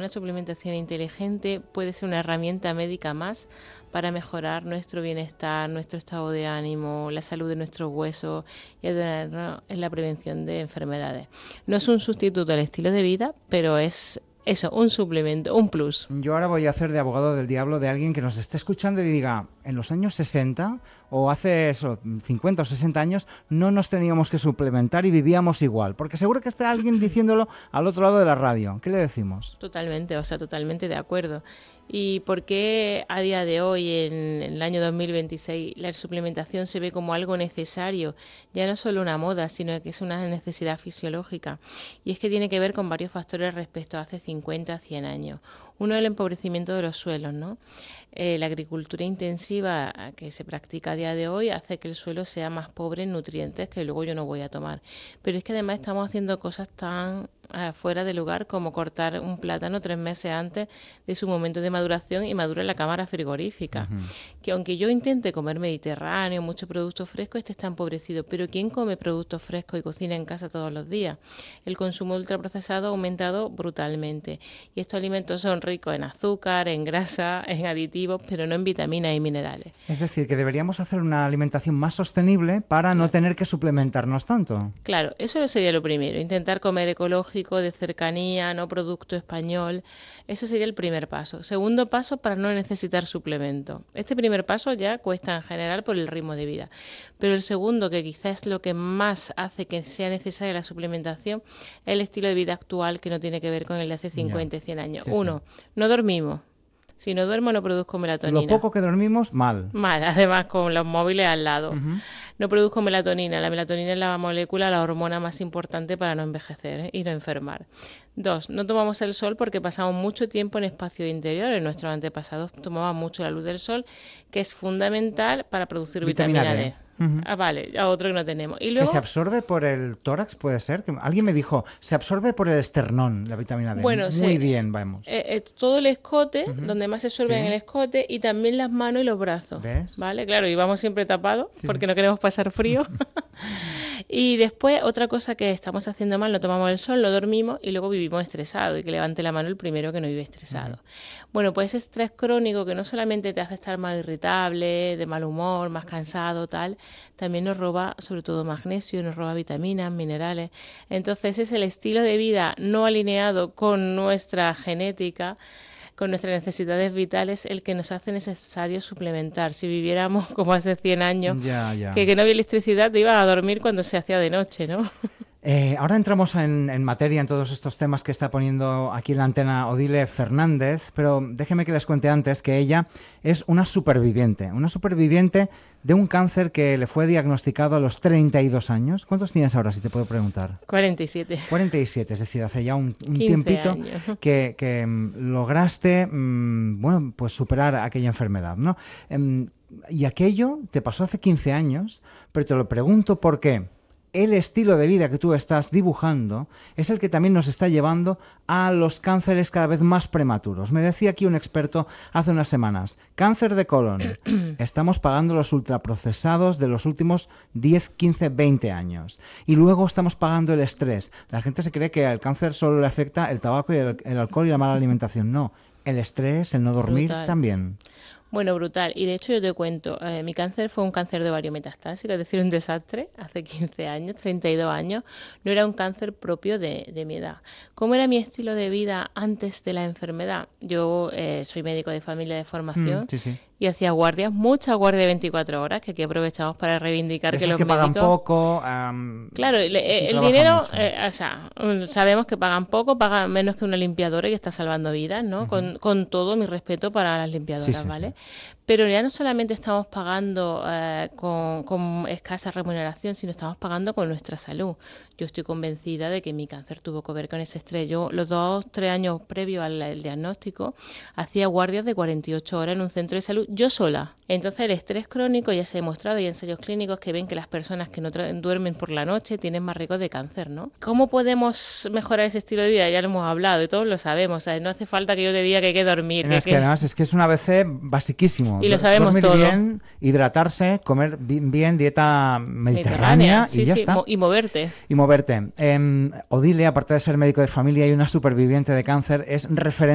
una suplementación inteligente puede ser una herramienta médica más para mejorar nuestro bienestar, nuestro estado de ánimo, la salud de nuestros huesos y ayudarnos en la prevención de enfermedades. No es un sustituto al estilo de vida, pero es eso, un suplemento, un plus. Yo ahora voy a hacer de abogado del diablo de alguien que nos esté escuchando y diga, en los años 60 o hace eso, 50 o 60 años no nos teníamos que suplementar y vivíamos igual, porque seguro que está alguien diciéndolo al otro lado de la radio. ¿Qué le decimos? Totalmente, o sea, totalmente de acuerdo. ¿Y por qué a día de hoy, en el año 2026, la suplementación se ve como algo necesario? Ya no solo una moda, sino que es una necesidad fisiológica. Y es que tiene que ver con varios factores respecto a hace 50, 100 años. Uno es el empobrecimiento de los suelos, ¿no? La agricultura intensiva que se practica a día de hoy hace que el suelo sea más pobre en nutrientes que luego yo no voy a tomar. Pero es que además estamos haciendo cosas tan fuera de lugar como cortar un plátano 3 meses antes de su momento de maduración y madura en la cámara frigorífica. Que aunque yo intente comer mediterráneo, mucho producto fresco, este está empobrecido. Pero ¿quién come productos frescos y cocina en casa todos los días? El consumo de ultraprocesado ha aumentado brutalmente. Y estos alimentos son ricos en azúcar, en grasa, en aditivos, pero no en vitaminas y minerales. Es decir, que deberíamos hacer una alimentación más sostenible para no tener que suplementarnos tanto. Claro, eso sería lo primero, intentar comer ecológico, de cercanía, no producto español. Eso sería el primer paso. Segundo paso, para no necesitar suplemento. Este primer paso ya cuesta en general por el ritmo de vida. Pero el segundo, que quizás es lo que más hace que sea necesaria la suplementación, es el estilo de vida actual, que no tiene que ver con el de hace 50 y 100 años. Sí, Uno, no dormimos. Si no duermo no produzco melatonina. Lo poco que dormimos, mal. Mal, además con los móviles al lado. No produzco melatonina. La melatonina es la molécula, la hormona más importante para no envejecer y no enfermar. 2, no tomamos el sol porque pasamos mucho tiempo en espacios interiores. Nuestros antepasados tomaban mucho la luz del sol, que es fundamental para producir vitamina D. Vale, a otro que no tenemos. Y luego, ¿que se absorbe por el tórax, puede ser? Que alguien me dijo, se absorbe por el esternón, la vitamina D. Bueno, muy bien, vamos. Todo el escote, donde más se absorbe en el escote, y también las manos y los brazos. ¿Ves? ¿Vale? Claro, y vamos siempre tapados porque no queremos pasar frío. Y después, otra cosa que estamos haciendo mal, no tomamos el sol, no dormimos y luego vivimos estresados. Y que levante la mano el primero que no vive estresado. Bueno, pues ese estrés crónico que no solamente te hace estar más irritable, de mal humor, más cansado, tal, también nos roba sobre todo magnesio, nos roba vitaminas, minerales. Entonces es el estilo de vida no alineado con nuestra genética, con nuestras necesidades vitales, el que nos hace necesario suplementar. Si viviéramos como hace 100 años, que no había electricidad, te ibas a dormir cuando se hacía de noche, ¿no? Ahora entramos en materia en todos estos temas que está poniendo aquí en la antena Odile Fernández, pero déjeme que les cuente antes que ella es una superviviente de un cáncer que le fue diagnosticado a los 32 años. ¿Cuántos tienes ahora, si te puedo preguntar? 47. 47, es decir, hace ya un tiempito que lograste bueno, pues superar aquella enfermedad, ¿no? Y aquello te pasó hace 15 años, pero te lo pregunto por qué. El estilo de vida que tú estás dibujando es el que también nos está llevando a los cánceres cada vez más prematuros. Me decía aquí un experto hace unas semanas, cáncer de colon, estamos pagando los ultraprocesados de los últimos 10, 15, 20 años. Y luego estamos pagando el estrés. La gente se cree que al cáncer solo le afecta el tabaco y el alcohol y la mala alimentación. No, el estrés, el no dormir también. Bueno, brutal. Y de hecho yo te cuento, mi cáncer fue un cáncer de ovario metastásico, es decir, un desastre, hace 15 años, 32 años. No era un cáncer propio de mi edad. ¿Cómo era mi estilo de vida antes de la enfermedad? Yo soy médico de familia de formación. Y hacía guardias, muchas guardias de 24 horas, que aquí aprovechamos para reivindicar que los médicos pagan poco. Claro, el dinero, o sea, sabemos que pagan poco, pagan menos que una limpiadora y que está salvando vidas, ¿no? Con todo mi respeto para las limpiadoras, ¿vale? Pero ya no solamente estamos pagando con escasa remuneración, sino estamos pagando con nuestra salud. Yo estoy convencida de que mi cáncer tuvo que ver con ese estrés. Yo los 2-3 años previos al diagnóstico hacía guardias de 48 horas en un centro de salud yo sola. Entonces el estrés crónico ya se ha demostrado, hay ensayos clínicos que ven que las personas que no duermen por la noche tienen más riesgo de cáncer, ¿no? ¿Cómo podemos mejorar ese estilo de vida? Ya lo hemos hablado y todos lo sabemos, ¿sabes? No hace falta que yo te diga que hay que dormir. Además es que es un ABC basiquísimo. Y lo sabemos dormir todo. Bien, hidratarse, comer bien, dieta mediterránea y ya está. Y moverte. Odile, aparte de ser médico de familia y una superviviente de cáncer, es referente